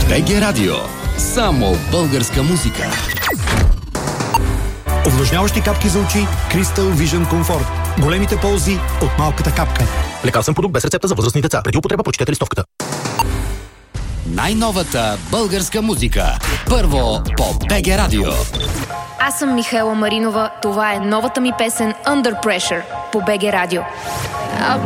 БГ Радио. Само българска музика. Увлажняващи капки за очи Crystal Vision Comfort. Големите ползи от малката капка. Лекарствен продукт без рецепта за възрастни деца. Преди употреба прочетете листовката. Най-новата българска музика. Първо по БГ Радио. Аз съм Михаела Маринова. Това е новата ми песен Under Pressure по БГ Радио. I'll